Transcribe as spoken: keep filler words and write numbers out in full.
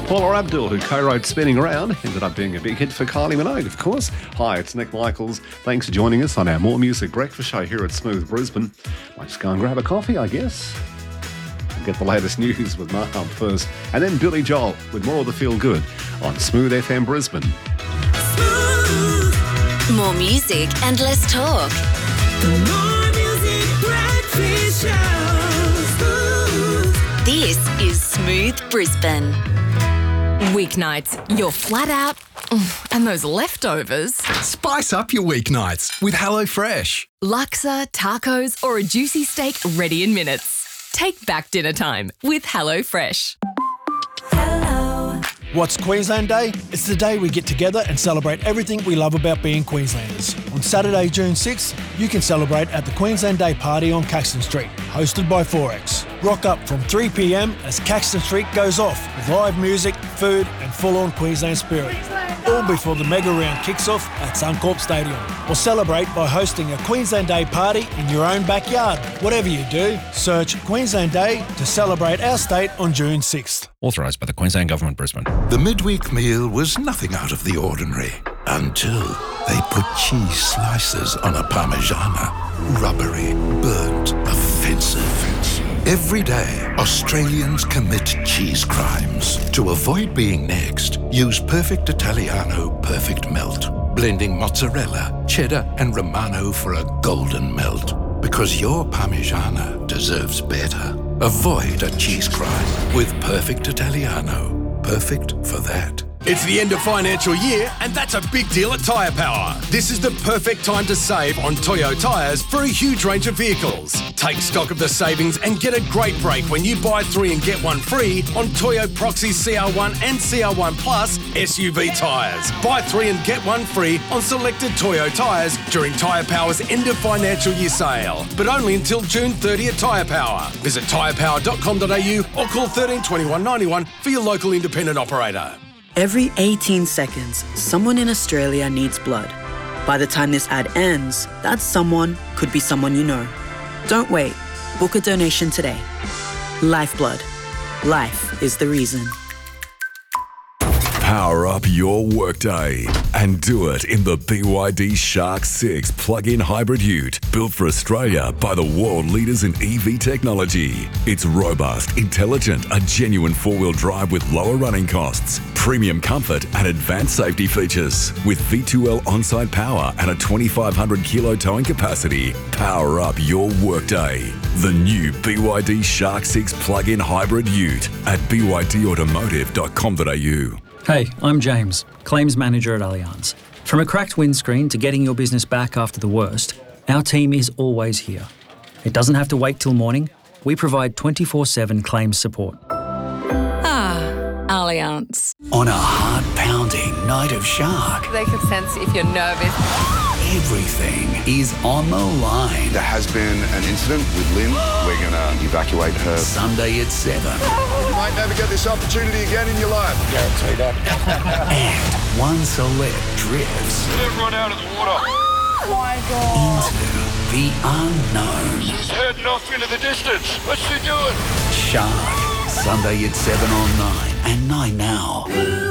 Paula Abdul, who co-wrote Spinning Around, ended up being a big hit for Kylie Minogue, of course. Hi, it's Nick Michaels. Thanks for joining us on our More Music Breakfast show here at Smooth Brisbane. Might just go and grab a coffee, I guess. We'll get the latest news with Maham first, and then Billy Joel with more of the Feel Good on Smooth F M Brisbane. More music and less talk. The More Music Breakfast Show. This is Smooth Brisbane. Weeknights, you're flat out, and those leftovers. Spice up your weeknights with HelloFresh. Laksa, tacos, or a juicy steak ready in minutes. Take back dinner time with HelloFresh. What's Queensland Day? It's the day we get together and celebrate everything we love about being Queenslanders. On Saturday, June sixth, you can celebrate at the Queensland Day Party on Caxton Street, hosted by Forex. Rock up from three p.m. as Caxton Street goes off with live music, food and full-on Queensland spirit. All before the mega round kicks off at Suncorp Stadium. Or celebrate by hosting a Queensland Day party in your own backyard. Whatever you do, search Queensland Day to celebrate our state on June sixth. Authorised by the Queensland Government, Brisbane. The midweek meal was nothing out of the ordinary until they put cheese slices on a Parmigiana. Rubbery, burnt, offensive. Every day, Australians commit cheese crimes. To avoid being next, use Perfect Italiano Perfect Melt. Blending mozzarella, cheddar and Romano for a golden melt. Because your Parmigiana deserves better. Avoid a cheese crime with Perfect Italiano. Perfect for that. It's the end of financial year, and that's a big deal at Tyre Power. This is the perfect time to save on Toyo tyres for a huge range of vehicles. Take stock of the savings and get a great break when you buy three and get one free on Toyo Proxy C R one and C R one Plus S U V tyres. Buy three and get one free on selected Toyo tyres during Tyre Power's end of financial year sale, but only until June thirtieth at Tyre Power. Visit tyre power dot com dot a u or call thirteen twenty-one ninety-one for your local independent operator. Every eighteen seconds, someone in Australia needs blood. By the time this ad ends, that someone could be someone you know. Don't wait. Book a donation today. Lifeblood. Life is the reason. Power up your workday and do it in the B Y D Shark six plug-in hybrid ute, built for Australia by the world leaders in E V technology. It's robust, intelligent, a genuine four-wheel drive with lower running costs, premium comfort and advanced safety features. With V two L on-site power and a twenty-five hundred kilo towing capacity, power up your workday. The new B Y D Shark six plug-in hybrid ute at b y d automotive dot com dot a u. Hey, I'm James, Claims Manager at Allianz. From a cracked windscreen to getting your business back after the worst, our team is always here. It doesn't have to wait till morning. We provide twenty-four seven claims support. Ah, Allianz. On a heart-pounding night of shark, They can sense if you're nervous. everything is on the line. There has been an incident with Lynn. We're going to evacuate her. Sunday at seven. You might never get this opportunity again in your life. Guarantee that. And one celeb drifts Get everyone out of the water. Oh my God. into the unknown. She's heading off into the distance. What's she doing? Shark. Sunday at seven on nine and nine now.